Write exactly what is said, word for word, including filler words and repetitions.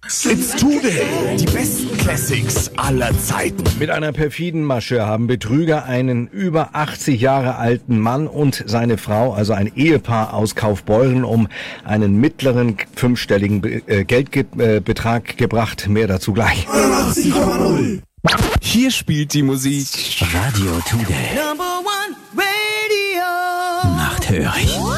It's Today. Die besten Classics aller Zeiten. Mit einer perfiden Masche haben Betrüger einen über achtzig Jahre alten Mann und seine Frau, also ein Ehepaar aus Kaufbeuren, um einen mittleren fünfstelligen Be- äh, Geldbetrag gebracht. Mehr dazu gleich. achtzig Komma null. Hier spielt die Musik Radio Today. Number one radio. Nachthörig.